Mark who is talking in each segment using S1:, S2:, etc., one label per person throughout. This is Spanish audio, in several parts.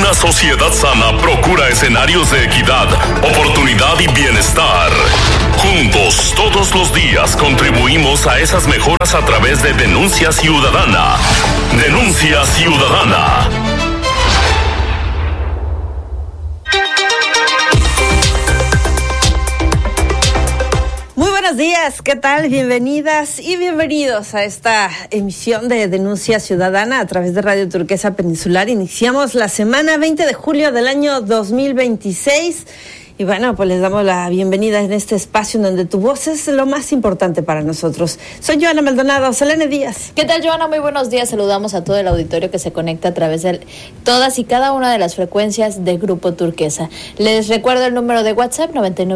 S1: Una sociedad sana procura escenarios de equidad, oportunidad y bienestar. Juntos, todos los días, contribuimos a esas mejoras a través de Denuncia Ciudadana. Denuncia Ciudadana.
S2: Buenos días, ¿qué tal? Bienvenidas y bienvenidos a esta emisión de Denuncia Ciudadana a través de Radio Turquesa Peninsular. Iniciamos la semana 20 de julio del año 2026 y bueno, pues les damos la bienvenida en este espacio en donde tu voz es lo más importante para nosotros. Soy Joana Maldonado, Selene Díaz.
S3: ¿Qué tal, Joana? Muy buenos días. Saludamos a todo el auditorio que se conecta a través de todas y cada una de las frecuencias de Grupo Turquesa. Les recuerdo el número de WhatsApp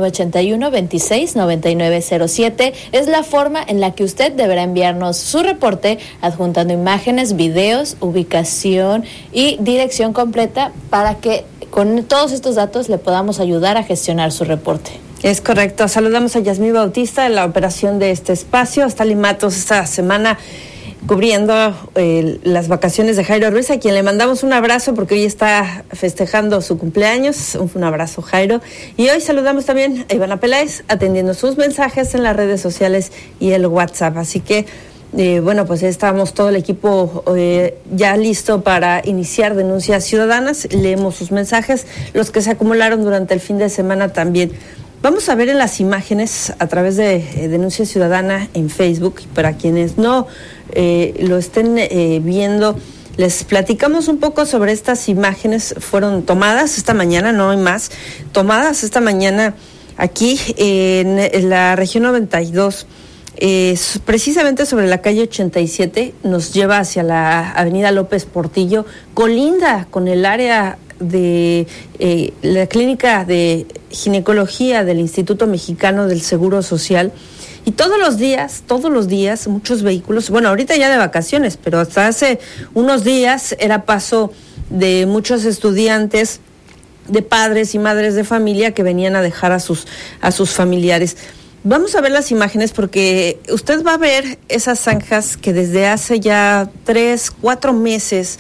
S3: 9981-269907. Es la forma en la que usted deberá enviarnos su reporte adjuntando imágenes, videos, ubicación y dirección completa para que con todos estos datos le podamos ayudar a gestionar su reporte.
S2: Es correcto. Saludamos a Yasmín Bautista en la operación de este espacio. Está Limatos esta semana cubriendo las vacaciones de Jairo Ruiz, a quien le mandamos un abrazo porque hoy está festejando su cumpleaños. Un abrazo, Jairo. Y hoy saludamos también a Ivana Peláez, atendiendo sus mensajes en las redes sociales y el WhatsApp. Así que bueno, pues estamos todo el equipo ya listo para iniciar denuncias ciudadanas. Leemos sus mensajes, los que se acumularon durante el fin de semana también. Vamos a ver en las imágenes a través de Denuncia Ciudadana en Facebook. Y para quienes no lo estén viendo, les platicamos un poco sobre estas imágenes. Fueron tomadas esta mañana, no hay más, tomadas esta mañana aquí en la región 92. Precisamente sobre la calle 87, nos lleva hacia la avenida López Portillo, colinda con el área de la clínica de ginecología del Instituto Mexicano del Seguro Social. Y todos los días, muchos vehículos, bueno, ahorita ya de vacaciones, pero hasta hace unos días era paso de muchos estudiantes, de padres y madres de familia que venían a dejar a sus familiares. Vamos a ver las imágenes porque usted va a ver esas zanjas que desde hace ya 3-4 meses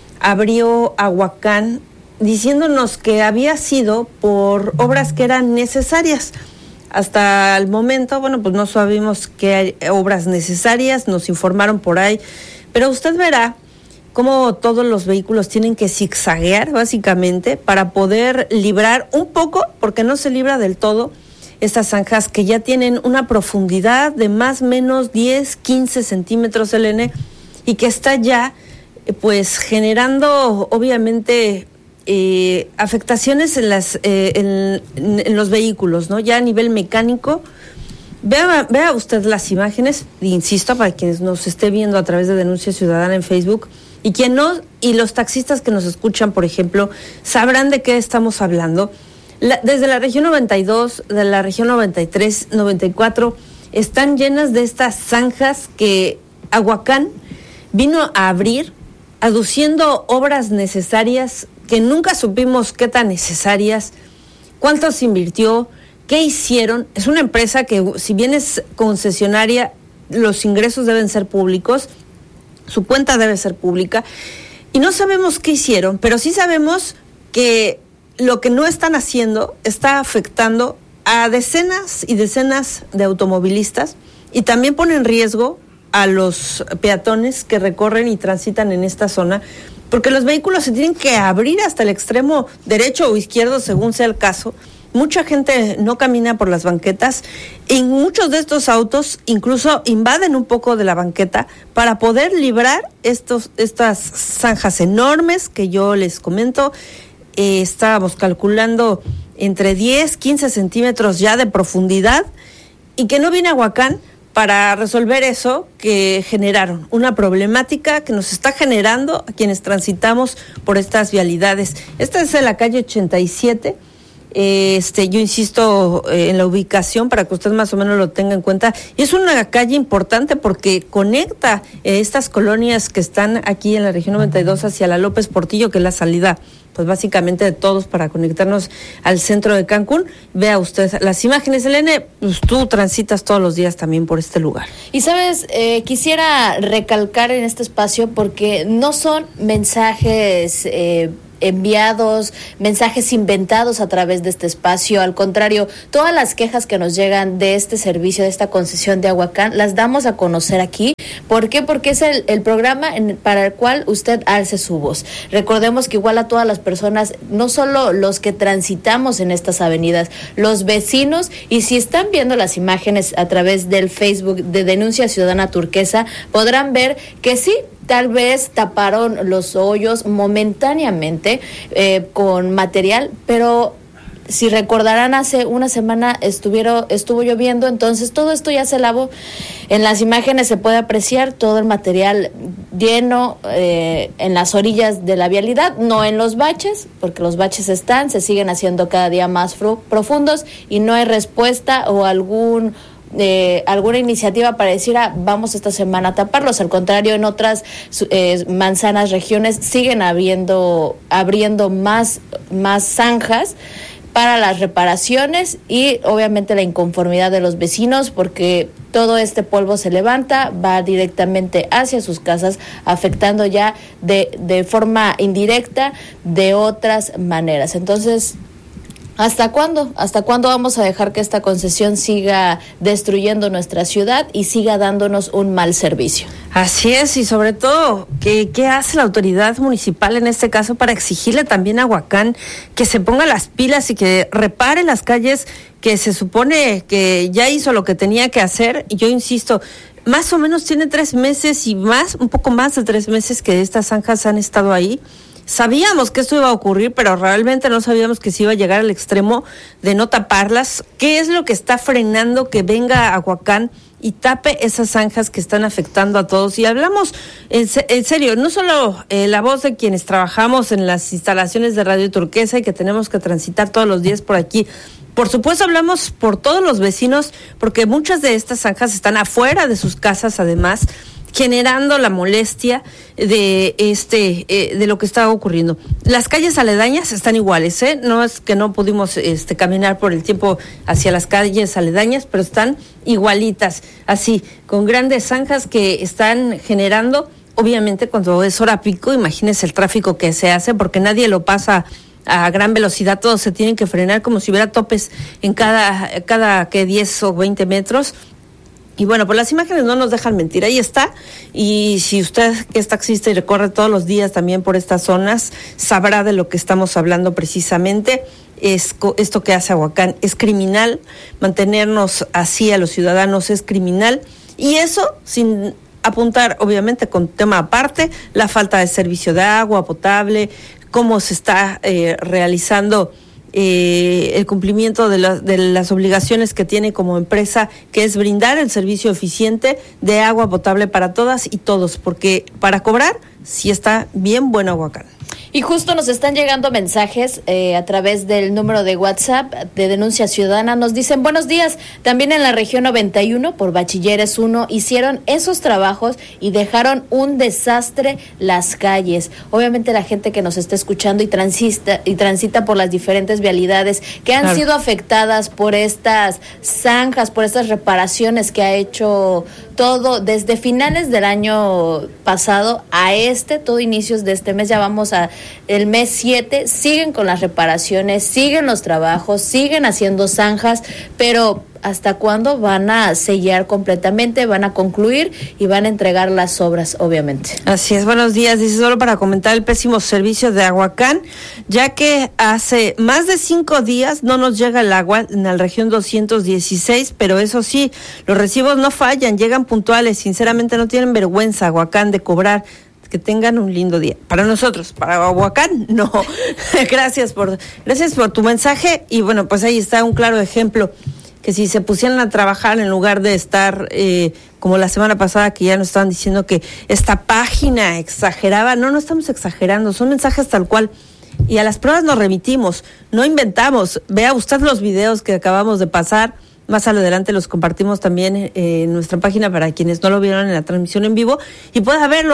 S2: abrió Ahuacán, diciéndonos que había sido por obras que eran necesarias. Hasta el momento, bueno, pues no sabemos qué hay obras necesarias, nos informaron por ahí, pero usted verá cómo todos los vehículos tienen que zigzaguear básicamente para poder librar un poco, porque no se libra del todo, estas zanjas que ya tienen una profundidad de más o menos 10-15 centímetros, Elene, y que está ya pues generando obviamente afectaciones en los vehículos, ¿no? Ya a nivel mecánico. Vea usted las imágenes, insisto, para quienes nos esté viendo a través de Denuncia Ciudadana en Facebook, y quien no, y los taxistas que nos escuchan, por ejemplo, sabrán de qué estamos hablando. Desde la región 92, de la región 93, 94, están llenas de estas zanjas que Ahuacán vino a abrir, aduciendo obras necesarias que nunca supimos qué tan necesarias, cuánto se invirtió, qué hicieron. Es una empresa que, si bien es concesionaria, los ingresos deben ser públicos, su cuenta debe ser pública, y no sabemos qué hicieron, pero sí sabemos que lo que no están haciendo está afectando a decenas y decenas de automovilistas y también pone en riesgo a los peatones que recorren y transitan en esta zona, porque los vehículos se tienen que abrir hasta el extremo derecho o izquierdo, según sea el caso. Mucha gente no camina por las banquetas y muchos de estos autos incluso invaden un poco de la banqueta para poder librar estas zanjas enormes que yo les comento. Estábamos calculando entre 10-15 centímetros ya de profundidad, y que no viene Ahuacán para resolver eso que generaron, una problemática que nos está generando a quienes transitamos por estas vialidades. Esta es la calle 87. Yo insisto en la ubicación para que usted más o menos lo tenga en cuenta. Y es una calle importante porque conecta estas colonias que están aquí en la región 92 hacia la López Portillo, que es la salida pues básicamente de todos para conectarnos al centro de Cancún. Vea usted las imágenes, Elene, pues tú transitas todos los días también por este lugar.
S3: Y sabes, quisiera recalcar en este espacio porque no son mensajes enviados, mensajes inventados a través de este espacio. Al contrario, todas las quejas que nos llegan de este servicio, de esta concesión de Aguacán, las damos a conocer aquí. ¿Por qué? Porque es el programa para el cual usted alce su voz. Recordemos que igual a todas las personas, no solo los que transitamos en estas avenidas, los vecinos, y si están viendo las imágenes a través del Facebook de Denuncia Ciudadana Turquesa, podrán ver que sí, tal vez taparon los hoyos momentáneamente con material, pero si recordarán, hace una semana estuvo lloviendo, entonces todo esto ya se lavó. En las imágenes se puede apreciar todo el material lleno en las orillas de la vialidad, no en los baches, porque los baches se siguen haciendo cada día más profundos y no hay respuesta o alguna iniciativa para decir vamos esta semana a taparlos. Al contrario, en otras manzanas, regiones siguen abriendo más zanjas para las reparaciones y obviamente la inconformidad de los vecinos, porque todo este polvo se levanta, va directamente hacia sus casas, afectando ya de forma indirecta de otras maneras. Entonces, ¿hasta cuándo? ¿Hasta cuándo vamos a dejar que esta concesión siga destruyendo nuestra ciudad y siga dándonos un mal servicio?
S2: Así es, y sobre todo, ¿qué hace la autoridad municipal en este caso para exigirle también a Aguacán que se ponga las pilas y que repare las calles, que se supone que ya hizo lo que tenía que hacer? Y yo insisto, más o menos tiene 3 meses y más, un poco más de 3 meses que estas zanjas han estado ahí. Sabíamos que esto iba a ocurrir, pero realmente no sabíamos que se iba a llegar al extremo de no taparlas. ¿Qué es lo que está frenando que venga Aguacán y tape esas zanjas que están afectando a todos? Y hablamos en serio, no solo la voz de quienes trabajamos en las instalaciones de Radio Turquesa y que tenemos que transitar todos los días por aquí. Por supuesto, hablamos por todos los vecinos, porque muchas de estas zanjas están afuera de sus casas, además, generando la molestia de lo que está ocurriendo. Las calles aledañas están iguales, no es que no pudimos caminar por el tiempo hacia las calles aledañas, pero están igualitas, así, con grandes zanjas que están generando, obviamente cuando es hora pico, imagínense el tráfico que se hace, porque nadie lo pasa a gran velocidad, todos se tienen que frenar como si hubiera topes en cada 10 o 20 metros. Y bueno, pues las imágenes no nos dejan mentir, ahí está. Y si usted es taxista y recorre todos los días también por estas zonas, sabrá de lo que estamos hablando precisamente. Esto que hace Aguacán es criminal, mantenernos así a los ciudadanos es criminal. Y eso sin apuntar, obviamente, con tema aparte, la falta de servicio de agua potable, cómo se está realizando el cumplimiento de las obligaciones que tiene como empresa, que es brindar el servicio eficiente de agua potable para todas y todos, porque para cobrar sí está bien bueno Aguacán.
S3: Y justo nos están llegando mensajes a través del número de WhatsApp de Denuncia Ciudadana. Nos dicen, buenos días, también en la región 91, por Bachilleres 1, hicieron esos trabajos y dejaron un desastre las calles. Obviamente la gente que nos está escuchando y transita por las diferentes vialidades que han sido afectadas por estas zanjas, por estas reparaciones que ha hecho todo desde finales del año pasado a todo inicios de este mes, ya vamos a el mes 7, siguen con las reparaciones, siguen los trabajos, siguen haciendo zanjas, pero ¿hasta cuándo van a sellar completamente? Van a concluir y van a entregar las obras, obviamente.
S2: Así es, buenos días. Dice, solo para comentar el pésimo servicio de Aguacán, ya que hace más de 5 días no nos llega el agua en la región 216, pero eso sí, los recibos no fallan, llegan puntuales. Sinceramente no tienen vergüenza, Aguacán, de cobrar. Que tengan un lindo día. Para nosotros, para Aguacán, no. Gracias por tu mensaje. Y bueno, pues ahí está un claro ejemplo, que si se pusieran a trabajar en lugar de estar como la semana pasada, que ya nos estaban diciendo que esta página exageraba. No estamos exagerando, son mensajes tal cual. Y a las pruebas nos remitimos, no inventamos. Vea usted los videos que acabamos de pasar. Más adelante los compartimos también en nuestra página para quienes no lo vieron en la transmisión en vivo y pueda verlo.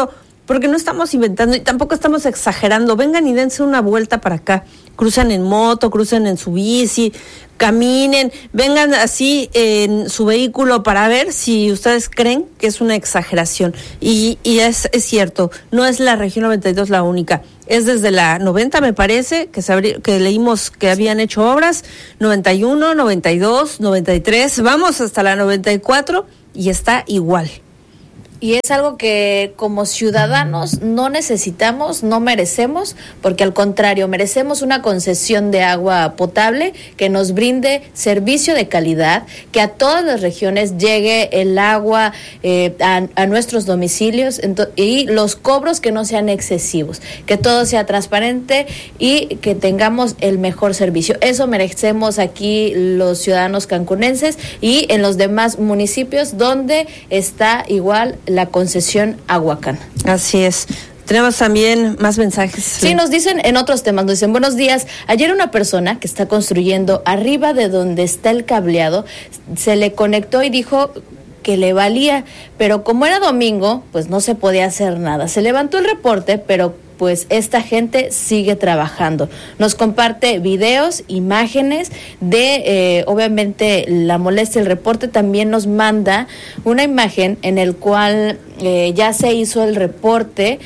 S2: porque no estamos inventando y tampoco estamos exagerando. Vengan y dense una vuelta para acá. Cruzan en moto, cruzan en su bici, caminen, vengan así en su vehículo para ver si ustedes creen que es una exageración. Y es cierto, no es la región 92 la única. Es desde la 90, me parece, que leímos que habían hecho obras, 91, 92, 93, vamos hasta la 94 y está igual.
S3: Y es algo que como ciudadanos no necesitamos, no merecemos, porque al contrario, merecemos una concesión de agua potable que nos brinde servicio de calidad, que a todas las regiones llegue el agua a nuestros domicilios y los cobros que no sean excesivos, que todo sea transparente y que tengamos el mejor servicio. Eso merecemos aquí los ciudadanos cancunenses y en los demás municipios donde está igual la concesión Aguacán.
S2: Así es. Tenemos también más mensajes.
S3: Sí, nos dicen en otros temas, nos dicen, buenos días, ayer una persona que está construyendo arriba de donde está el cableado, se le conectó y dijo que le valía, pero como era domingo, pues no se podía hacer nada. Se levantó el reporte, pero pues esta gente sigue trabajando. Nos comparte videos, imágenes de, obviamente, la molestia. El reporte también nos manda una imagen en el cual ya se hizo el reporte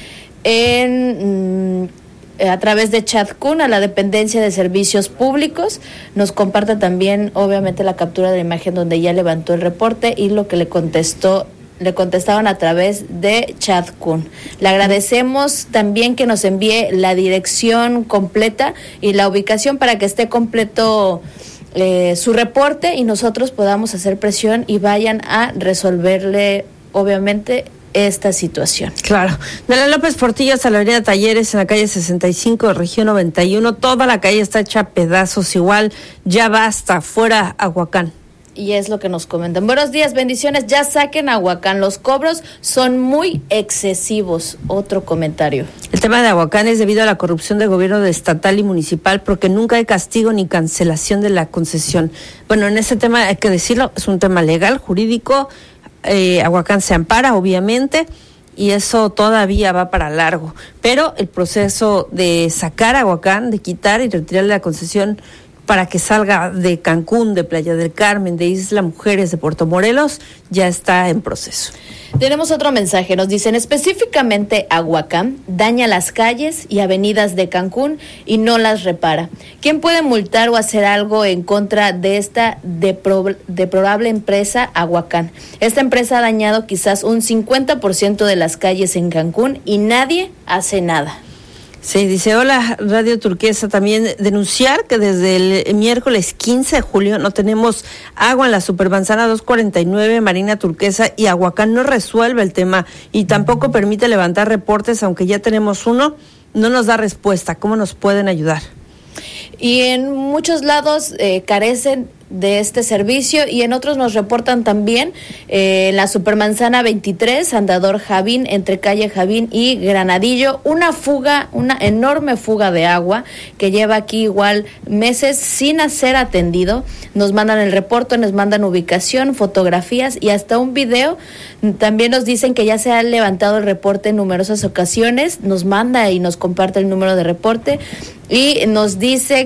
S3: a través de Chatkun a la Dependencia de Servicios Públicos. Nos comparte también, obviamente, la captura de la imagen donde ya levantó el reporte y lo que le contestaban a través de Chatkun. Le agradecemos también que nos envíe la dirección completa y la ubicación para que esté completo su reporte y nosotros podamos hacer presión y vayan a resolverle, obviamente, esta situación.
S2: Claro. De la López Portillo hasta la avenida Talleres, en la calle 65, región 91, toda la calle está hecha a pedazos igual, ya basta, fuera Aguacán.
S3: Y es lo que nos comentan. Buenos días, bendiciones, ya saquen Aguacán, los cobros son muy excesivos. Otro comentario.
S2: El tema de Aguacán es debido a la corrupción del gobierno estatal y municipal, porque nunca hay castigo ni cancelación de la concesión. Bueno, en ese tema hay que decirlo, es un tema legal, jurídico, Aguacán se ampara, obviamente, y eso todavía va para largo. Pero el proceso de sacar Aguacán, de quitar y retirarle la concesión para que salga de Cancún, de Playa del Carmen, de Isla Mujeres, de Puerto Morelos, ya está en proceso.
S3: Tenemos otro mensaje, nos dicen específicamente Aguacán daña las calles y avenidas de Cancún y no las repara. ¿Quién puede multar o hacer algo en contra de esta deplorable empresa Aguacán? Esta empresa ha dañado quizás un 50% de las calles en Cancún y nadie hace nada.
S2: Sí, dice, hola, Radio Turquesa, también denunciar que desde el miércoles 15 de julio no tenemos agua en la Supermanzana 249, Marina Turquesa, y Aguacán no resuelve el tema y tampoco permite levantar reportes, aunque ya tenemos uno, no nos da respuesta. ¿Cómo nos pueden ayudar?
S3: Y en muchos lados carecen de este servicio y en otros nos reportan también la Supermanzana 23, Andador Javín, entre calle Javín y Granadillo, una enorme fuga de agua que lleva aquí igual meses sin ser atendido. Nos mandan el reporte, nos mandan ubicación, fotografías y hasta un video. También nos dicen que ya se ha levantado el reporte en numerosas ocasiones, nos manda y nos comparte el número de reporte y nos dice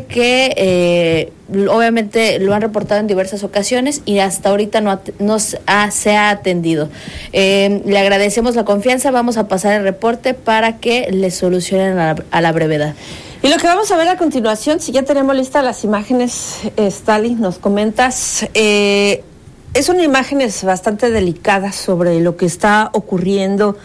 S3: que obviamente lo han reportado en diversas ocasiones y hasta ahorita se ha atendido. Le agradecemos la confianza, vamos a pasar el reporte para que le solucionen a la brevedad.
S2: Y lo que vamos a ver a continuación, si ya tenemos listas las imágenes, Stalin, nos comentas, son imágenes bastante delicadas sobre lo que está ocurriendo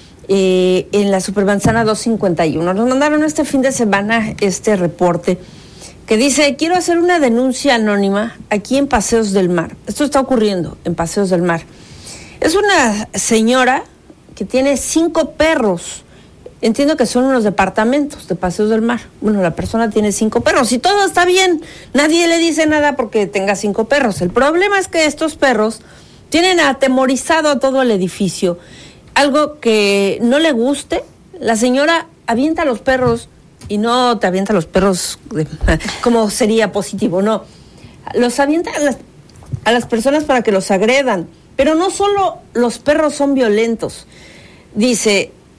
S2: en la Supermanzana 251. Nos mandaron este fin de semana este reporte que dice, quiero hacer una denuncia anónima aquí en Paseos del Mar. Esto está ocurriendo en Paseos del Mar. Es una señora que tiene 5 perros. Entiendo que son unos departamentos de Paseos del Mar. Bueno, la persona tiene 5 perros y todo está bien. Nadie le dice nada porque tenga 5 perros. El problema es que estos perros tienen atemorizado a todo el edificio. Algo que no le guste, la señora avienta a los perros. Y no te avienta los perros como sería positivo, no. Los avienta a las personas para que los agredan. Pero no solo los perros son violentos. Dice,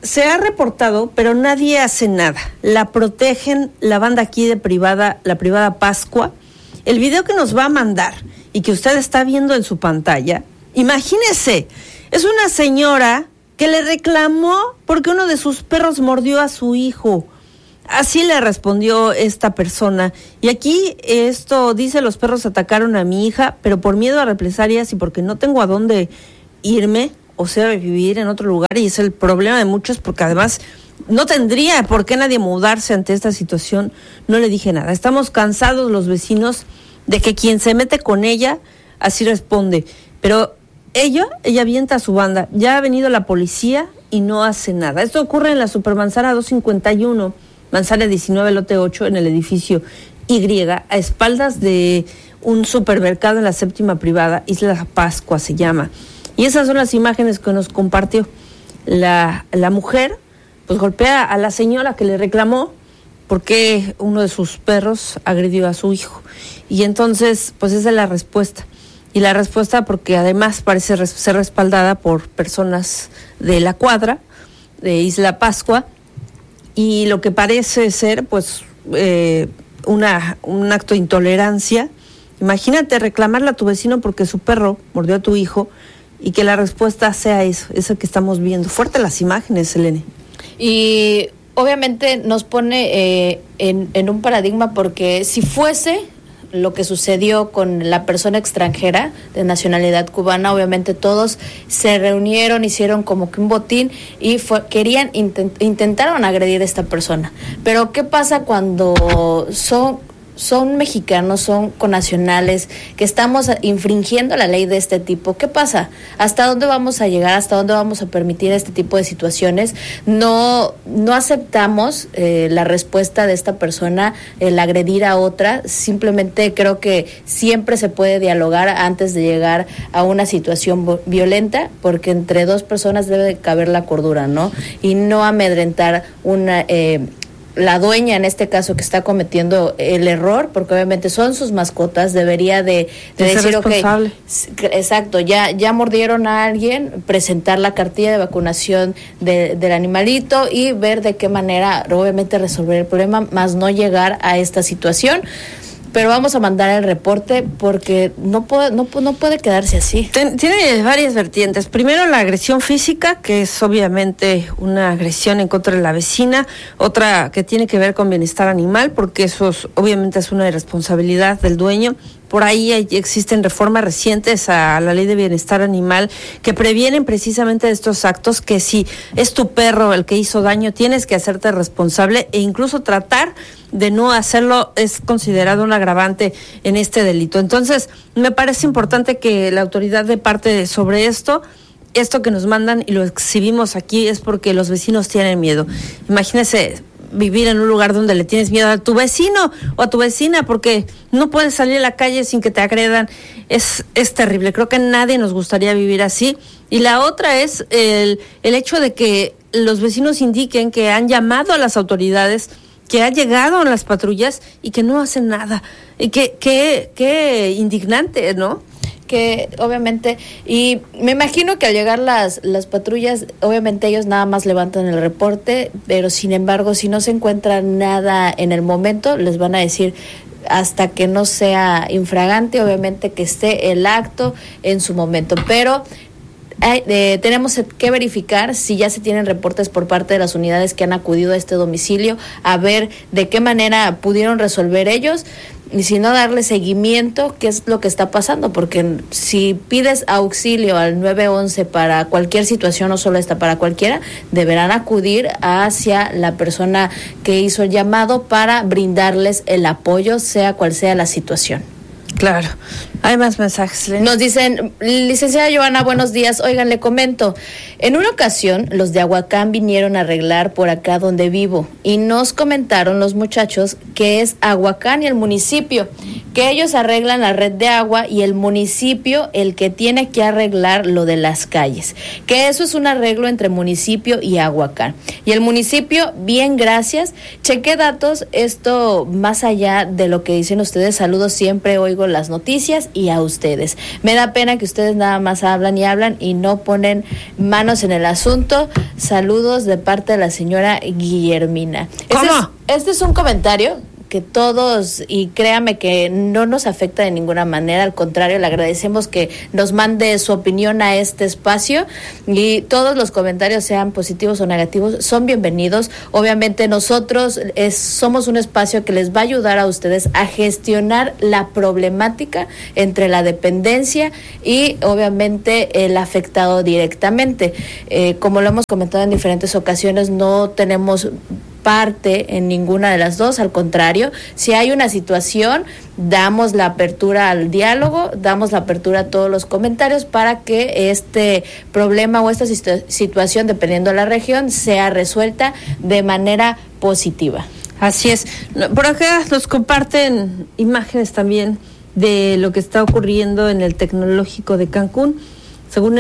S2: se ha reportado, pero nadie hace nada. La protegen la banda aquí de privada, la privada Pascua. El video que nos va a mandar y que usted está viendo en su pantalla, imagínese, es una señora que le reclamó porque uno de sus perros mordió a su hijo. Así le respondió esta persona. Y aquí esto dice: los perros atacaron a mi hija, pero por miedo a represalias y porque no tengo a dónde irme, o sea, vivir en otro lugar. Y es el problema de muchos, porque además no tendría por qué nadie mudarse ante esta situación. No le dije nada. Estamos cansados los vecinos de que quien se mete con ella así responde. Pero ella avienta a su banda. Ya ha venido la policía y no hace nada. Esto ocurre en la Supermanzana 251, Manzana 19, lote 8, en el edificio Y, a espaldas de un supermercado en la séptima privada, Isla Pascua se llama. Y esas son las imágenes que nos compartió. La mujer pues golpea a la señora que le reclamó porque uno de sus perros agredió a su hijo. Y entonces pues esa es la respuesta. Y la respuesta, porque además parece ser respaldada por personas de la cuadra de Isla Pascua, y lo que parece ser pues un acto de intolerancia. Imagínate reclamarle a tu vecino porque su perro mordió a tu hijo y que la respuesta sea eso que estamos viendo. Fuerte las imágenes, Selene.
S3: Y obviamente nos pone en un paradigma, porque si fuese lo que sucedió con la persona extranjera de nacionalidad cubana, obviamente todos se reunieron, hicieron como que un botín y intentaron agredir a esta persona. Pero ¿qué pasa cuando son mexicanos, son connacionales, que estamos infringiendo la ley de este tipo? ¿Qué pasa? ¿Hasta dónde vamos a llegar? ¿Hasta dónde vamos a permitir este tipo de situaciones? No aceptamos la respuesta de esta persona, el agredir a otra. Simplemente creo que siempre se puede dialogar antes de llegar a una situación violenta, porque entre dos personas debe de caber la cordura, ¿no? Y no amedrentar la dueña, en este caso, que está cometiendo el error, porque obviamente son sus mascotas, debería de decir, ok, exacto, ya mordieron a alguien, presentar la cartilla de vacunación del animalito y ver de qué manera, obviamente, resolver el problema, más no llegar a esta situación. Pero vamos a mandar el reporte porque no puede quedarse así.
S2: Tiene varias vertientes. Primero, la agresión física, que es obviamente una agresión en contra de la vecina. Otra que tiene que ver con bienestar animal, porque eso obviamente es una irresponsabilidad del dueño. Por ahí existen reformas recientes a la ley de bienestar animal que previenen precisamente de estos actos, que si es tu perro el que hizo daño, tienes que hacerte responsable, e incluso tratar de no hacerlo es considerado un agravante en este delito. Entonces, me parece importante que la autoridad dé parte sobre esto. Esto que nos mandan y lo exhibimos aquí es porque los vecinos tienen miedo. Imagínese vivir en un lugar donde le tienes miedo a tu vecino o a tu vecina porque no puedes salir a la calle sin que te agredan. Es terrible. Creo que nadie nos gustaría vivir así. Y la otra es el hecho de que los vecinos indiquen que han llamado a las autoridades, que han llegado a las patrullas y que no hacen nada. Y que indignante, ¿no?
S3: Que obviamente, y me imagino que al llegar las patrullas, obviamente ellos nada más levantan el reporte, pero sin embargo, si no se encuentra nada en el momento, les van a decir hasta que no sea infragante, obviamente que esté el acto en su momento, pero tenemos que verificar si ya se tienen reportes por parte de las unidades que han acudido a este domicilio, a ver de qué manera pudieron resolver ellos, y si no, darle seguimiento, qué es lo que está pasando, porque si pides auxilio al 911 para cualquier situación, no solo esta, para cualquiera, deberán acudir hacia la persona que hizo el llamado para brindarles el apoyo, sea cual sea la situación.
S2: Claro. Hay más mensajes, Lena.
S3: Nos dicen, licenciada Joana, buenos días. Oigan, le comento, en una ocasión los de Aguacán vinieron a arreglar por acá donde vivo y nos comentaron los muchachos que es Aguacán y el municipio, que ellos arreglan la red de agua y el municipio el que tiene que arreglar lo de las calles, que eso es un arreglo entre municipio y Aguacán. Y el municipio, bien, gracias, chequé datos, esto más allá de lo que dicen ustedes, saludos, siempre oigo las noticias y a ustedes. Me da pena que ustedes nada más hablan y no ponen manos en el asunto. Saludos de parte de la señora Guillermina. Este es un comentario que todos, y créame que no nos afecta de ninguna manera, al contrario, le agradecemos que nos mande su opinión a este espacio, y todos los comentarios, sean positivos o negativos, son bienvenidos. Obviamente nosotros somos un espacio que les va a ayudar a ustedes a gestionar la problemática entre la dependencia y obviamente el afectado directamente. Como lo hemos comentado en diferentes ocasiones, no tenemos parte en ninguna de las dos, al contrario, si hay una situación, damos la apertura al diálogo, damos la apertura a todos los comentarios para que este problema o esta situación, dependiendo de la región, sea resuelta de manera positiva.
S2: Así es. Por acá nos comparten imágenes también de lo que está ocurriendo en el Tecnológico de Cancún. Según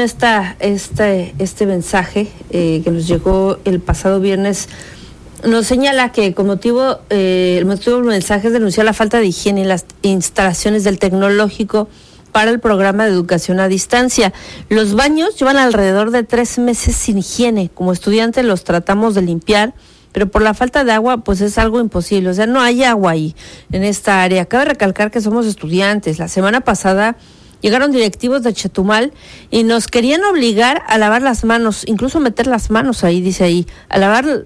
S2: este mensaje que nos llegó el pasado viernes, nos señala que el motivo del mensaje es denunciar la falta de higiene en las instalaciones del Tecnológico para el programa de educación a distancia. Los baños llevan alrededor de 3 meses sin higiene. Como estudiantes los tratamos de limpiar, pero por la falta de agua, pues es algo imposible. O sea, no hay agua ahí, en esta área. Cabe recalcar que somos estudiantes. La semana pasada llegaron directivos de Chetumal y nos querían obligar a lavar las manos, incluso meter las manos ahí, dice ahí, a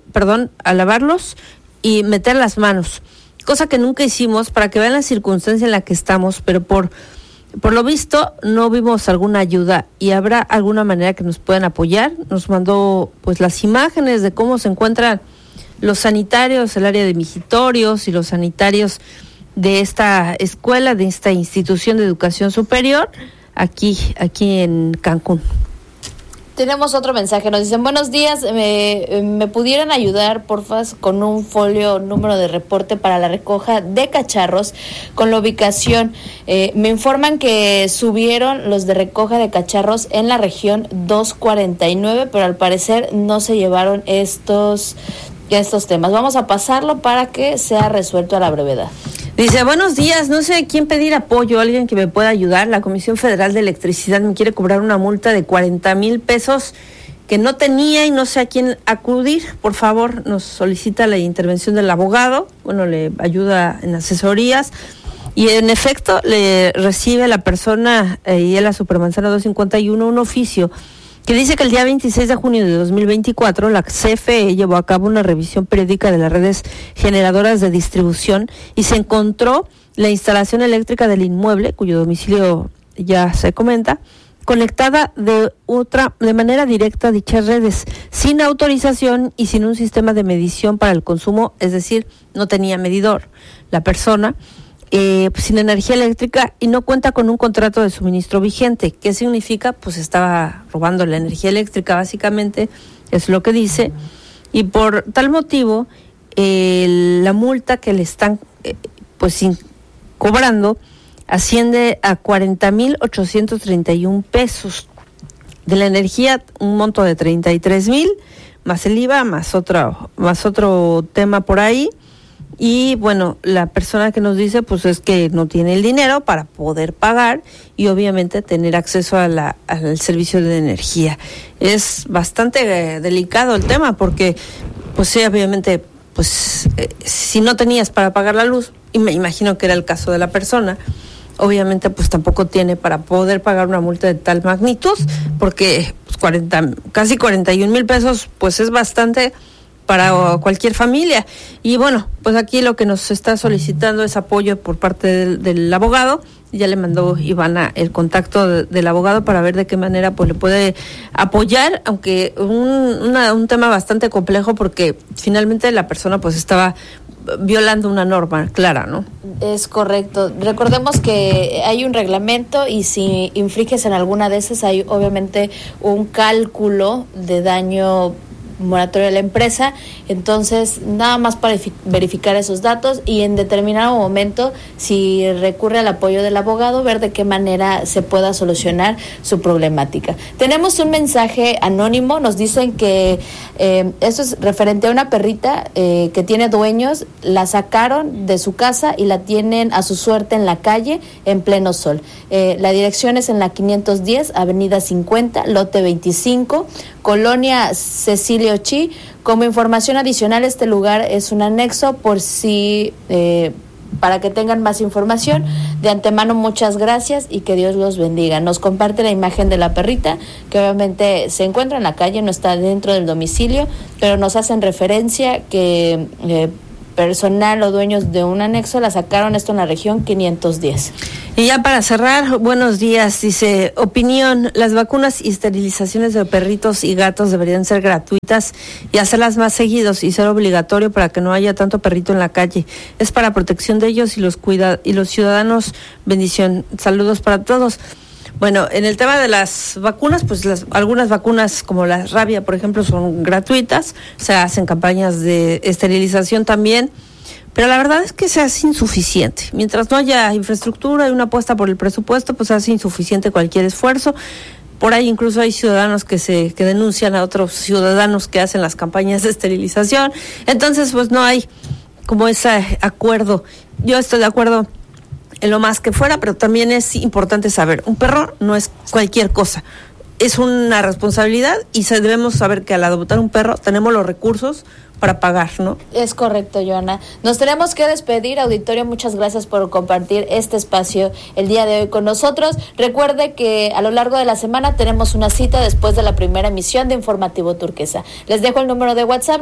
S2: lavarlos y meter las manos, cosa que nunca hicimos, para que vean la circunstancia en la que estamos, pero por lo visto no vimos alguna ayuda, y habrá alguna manera que nos puedan apoyar. Nos mandó pues las imágenes de cómo se encuentran los sanitarios, el área de migitorios y los sanitarios de esta escuela, de esta institución de educación superior, aquí en Cancún.
S3: Tenemos otro mensaje, nos dicen: buenos días, me pudieran ayudar, porfa, con un folio, número de reporte para la recoja de cacharros con la ubicación. Me informan que subieron los de recoja de cacharros en la región 249, pero al parecer no se llevaron estos temas. Vamos a pasarlo para que sea resuelto a la brevedad.
S2: Dice: buenos días, no sé a quién pedir apoyo, alguien que me pueda ayudar. La Comisión Federal de Electricidad me quiere cobrar una multa de 40,000 pesos que no tenía y no sé a quién acudir. Por favor, nos solicita la intervención del abogado, le ayuda en asesorías, y en efecto le recibe a la persona y a la Supermanzana 251 un oficio que dice que el día 26 de junio de 2024 la CFE llevó a cabo una revisión periódica de las redes generadoras de distribución y se encontró la instalación eléctrica del inmueble, cuyo domicilio ya se comenta, conectada de manera directa a dichas redes, sin autorización y sin un sistema de medición para el consumo, es decir, no tenía medidor. La persona sin energía eléctrica y no cuenta con un contrato de suministro vigente. ¿Qué significa? Pues estaba robando la energía eléctrica, básicamente, es lo que dice, y por tal motivo la multa que le están cobrando asciende a 40,831 pesos. De la energía, un monto de 33,000, más el IVA, más otro tema por ahí. Y la persona que nos dice pues es que no tiene el dinero para poder pagar y obviamente tener acceso al servicio de energía. Es bastante delicado el tema porque pues sí, obviamente si no tenías para pagar la luz, y me imagino que era el caso de la persona, obviamente pues tampoco tiene para poder pagar una multa de tal magnitud, porque casi 41,000 pesos pues es bastante para cualquier familia. Y pues aquí lo que nos está solicitando es apoyo por parte del abogado. Ya le mandó Ivana el contacto del abogado para ver de qué manera pues le puede apoyar, aunque un tema bastante complejo porque finalmente la persona pues estaba violando una norma clara, ¿no?
S3: Es correcto. Recordemos que hay un reglamento y si infringes en alguna de esas hay obviamente un cálculo de daño moratoria de la empresa. Entonces, nada más para verificar esos datos y en determinado momento, si recurre al apoyo del abogado, ver de qué manera se pueda solucionar su problemática. Tenemos un mensaje anónimo, nos dicen que esto es referente a una perrita que tiene dueños, la sacaron de su casa y la tienen a su suerte en la calle en pleno sol. La dirección es en la 510, Avenida 50, lote 25, Colonia Cecilio Chi. Como información adicional, este lugar es un anexo por si... para que tengan más información. De antemano, muchas gracias y que Dios los bendiga. Nos comparte la imagen de la perrita, que obviamente se encuentra en la calle, no está dentro del domicilio, pero nos hacen referencia que personal o dueños de un anexo la sacaron, esto en la región 510.
S2: Y ya para cerrar, buenos días, dice, opinión, las vacunas y esterilizaciones de perritos y gatos deberían ser gratuitas y hacerlas más seguidos y ser obligatorio para que no haya tanto perrito en la calle. Es para protección de ellos y los ciudadanos. Bendición. Saludos para todos. Bueno, en el tema de las vacunas, pues algunas vacunas como la rabia, por ejemplo, son gratuitas, se hacen campañas de esterilización también, pero la verdad es que se hace insuficiente. Mientras no haya infraestructura y una apuesta por el presupuesto, pues se hace insuficiente cualquier esfuerzo. Por ahí incluso hay ciudadanos que denuncian a otros ciudadanos que hacen las campañas de esterilización. Entonces, pues no hay como ese acuerdo. Yo estoy de acuerdo en lo más que fuera, pero también es importante saber, un perro no es cualquier cosa, es una responsabilidad y debemos saber que al adoptar un perro tenemos los recursos para pagar, ¿no?
S3: Es correcto, Joana. Nos tenemos que despedir, auditorio, muchas gracias por compartir este espacio el día de hoy con nosotros. Recuerde que a lo largo de la semana tenemos una cita después de la primera emisión de Informativo Turquesa. Les dejo el número de WhatsApp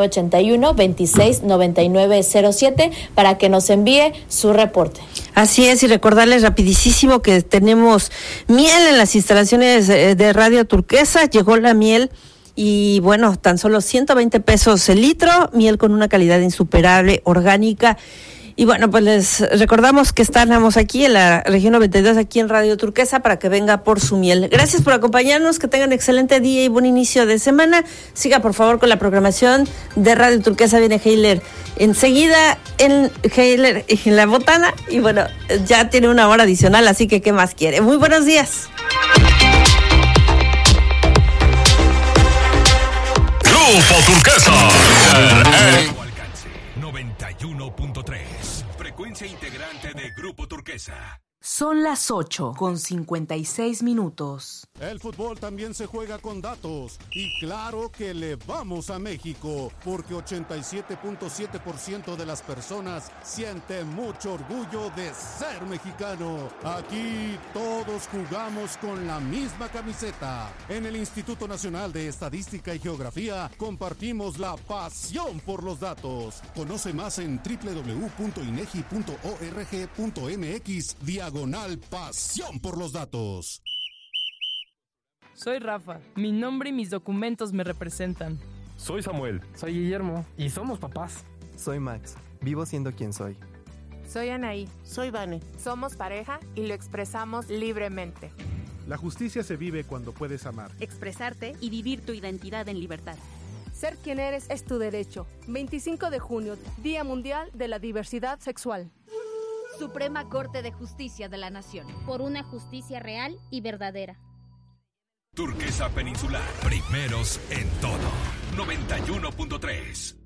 S3: 9981-269907 para que nos envíe su reporte.
S2: Así es, y recordarles rapidísimo que tenemos miel en las instalaciones de Radio Turquesa. Llegó la miel y bueno, tan solo 120 pesos el litro, miel con una calidad insuperable, orgánica. Y bueno, pues les recordamos que estamos aquí en la región 92, aquí en Radio Turquesa, para que venga por su miel. Gracias por acompañarnos, que tengan excelente día y buen inicio de semana. Siga por favor con la programación de Radio Turquesa. Viene Heiler enseguida en La Botana, y bueno, ya tiene una hora adicional, así que ¿qué más quiere? Muy buenos días.
S1: Grupo Turquesa.
S4: 91.3. Frecuencia integrante de Grupo Turquesa.
S5: Son las 8:56.
S6: El fútbol también se juega con datos y claro que le vamos a México porque 87.7% de las personas sienten mucho orgullo de ser mexicano. Aquí todos jugamos con la misma camiseta. En el Instituto Nacional de Estadística y Geografía compartimos la pasión por los datos. Conoce más en www.inegi.org.mx/pasión por los datos.
S7: Soy Rafa, mi nombre y mis documentos me representan.
S8: Soy Samuel.
S9: Soy Guillermo. Y somos papás.
S10: Soy Max, vivo siendo quien soy.
S11: Soy Anaí.
S12: Soy Vane.
S11: Somos pareja y lo expresamos libremente.
S13: La justicia se vive cuando puedes amar,
S14: expresarte y vivir tu identidad en libertad.
S15: Ser quien eres es tu derecho. 25 de junio, Día Mundial de la Diversidad Sexual.
S16: Suprema Corte de Justicia de la Nación.
S17: Por una justicia real y verdadera.
S4: Turquesa Peninsular. Primeros en todo. 91.3.